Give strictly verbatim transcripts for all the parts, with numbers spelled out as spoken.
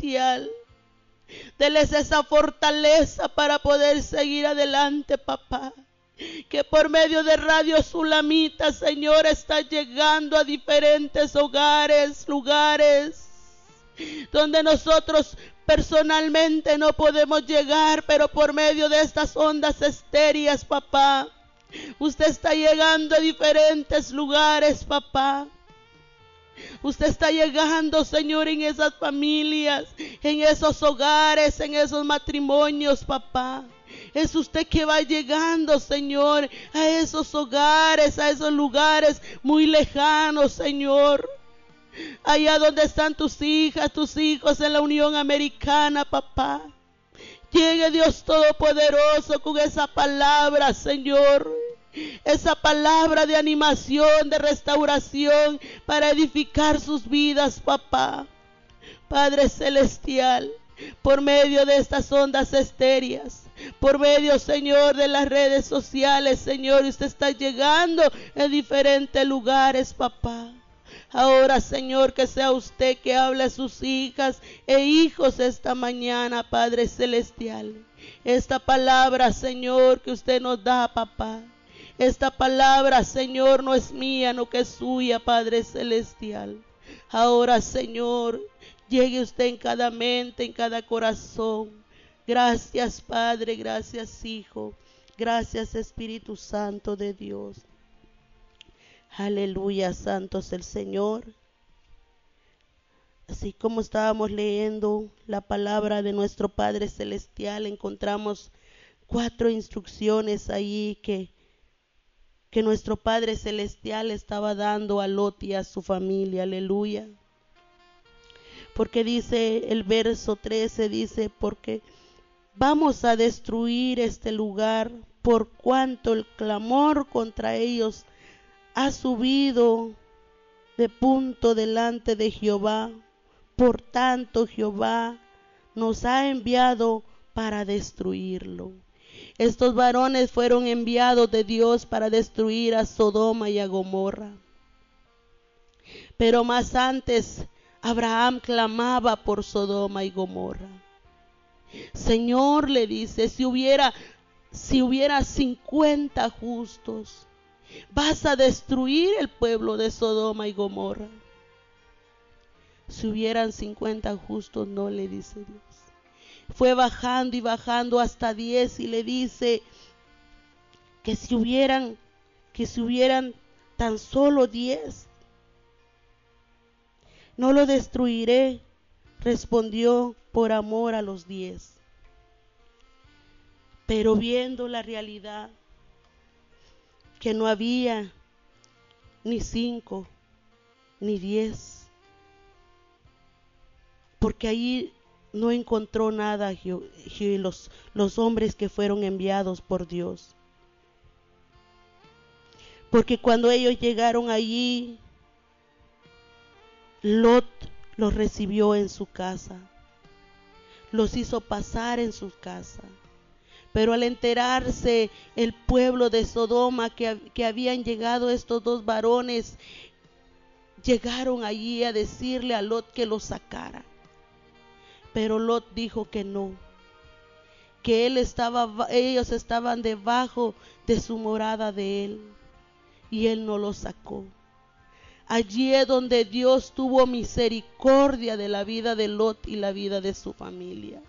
Celestial. Deles esa fortaleza para poder seguir adelante, papá. Que por medio de Radio Sulamita, Señor, está llegando a diferentes hogares, lugares donde nosotros personalmente no podemos llegar, pero por medio de estas ondas estéreas, papá, usted está llegando a diferentes lugares, papá. Usted está llegando, Señor, en esas familias, en esos hogares, en esos matrimonios, papá. Es usted que va llegando, Señor, a esos hogares, a esos lugares muy lejanos, Señor. Allá donde están tus hijas, tus hijos en la Unión Americana, papá. Llegue Dios Todopoderoso con esa palabra, Señor. Esa palabra de animación, de restauración para edificar sus vidas, papá. Padre Celestial, por medio de estas ondas estéreas, por medio, Señor, de las redes sociales, Señor, usted está llegando en diferentes lugares, papá. Ahora, Señor, que sea usted que hable a sus hijas e hijos esta mañana, Padre Celestial. Esta palabra, Señor, que usted nos da, papá. Esta palabra, Señor, no es mía, no que es suya, Padre Celestial. Ahora, Señor, llegue usted en cada mente, en cada corazón. Gracias, Padre, gracias, Hijo. Gracias, Espíritu Santo de Dios. Aleluya, santo es el Señor. Así como estábamos leyendo la palabra de nuestro Padre Celestial, encontramos cuatro instrucciones ahí que, que nuestro Padre Celestial estaba dando a Lot y a su familia. Aleluya. Porque dice el verso trece, dice, porque vamos a destruir este lugar por cuanto el clamor contra ellos ha subido de punto delante de Jehová. Por tanto, Jehová nos ha enviado para destruirlo. Estos varones fueron enviados de Dios para destruir a Sodoma y a Gomorra. Pero más antes, Abraham clamaba por Sodoma y Gomorra. Señor, le dice, si hubiera, si hubiera cincuenta justos, vas a destruir el pueblo de Sodoma y Gomorra. Si hubieran cincuenta justos, no, le dice Dios. Fue bajando y bajando hasta diez y le dice que si hubieran, que si hubieran tan solo diez, no lo destruiré, respondió, por amor a los diez. Pero viendo la realidad, que no había ni cinco, ni diez, porque ahí no encontró nada los, los hombres que fueron enviados por Dios. Porque cuando ellos llegaron allí, Lot los recibió en su casa, los hizo pasar en su casa. Pero al enterarse el pueblo de Sodoma que, que habían llegado estos dos varones, llegaron allí a decirle a Lot que los sacara. Pero Lot dijo que no, que él estaba, ellos estaban debajo de su morada de él, y él no los sacó. Allí es donde Dios tuvo misericordia de la vida de Lot y la vida de su familia.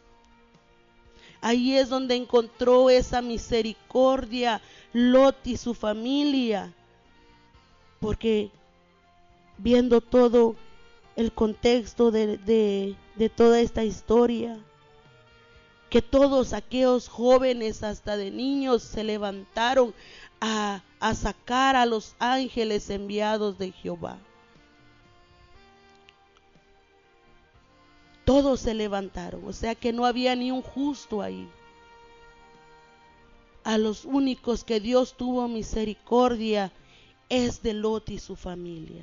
Ahí es donde encontró esa misericordia Lot y su familia, porque viendo todo el contexto de, de, de toda esta historia, que todos aquellos jóvenes, hasta de niños, se levantaron a, a sacar a los ángeles enviados de Jehová. Todos se levantaron, o sea que no había ni un justo ahí. A los únicos que Dios tuvo misericordia es de Lot y su familia.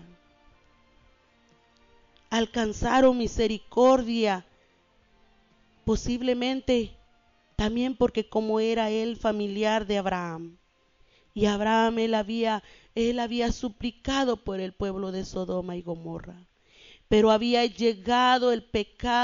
Alcanzaron misericordia, posiblemente también porque como era él familiar de Abraham, y Abraham él había, él había suplicado por el pueblo de Sodoma y Gomorra, pero había llegado el pecado